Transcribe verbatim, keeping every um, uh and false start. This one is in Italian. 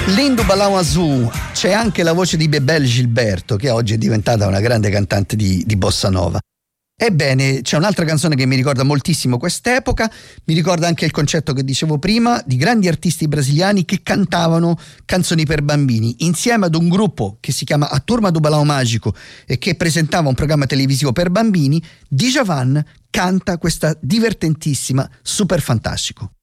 Lindo Balão Azul, c'è anche la voce di Bebel Gilberto, che oggi è diventata una grande cantante di, di bossa nova. Ebbene, c'è un'altra canzone che mi ricorda moltissimo quest'epoca, mi ricorda anche il concetto che dicevo prima di grandi artisti brasiliani che cantavano canzoni per bambini insieme ad un gruppo che si chiama A Turma do Balão Mágico e che presentava un programma televisivo per bambini. Djavan canta questa divertentissima Super Fantastico.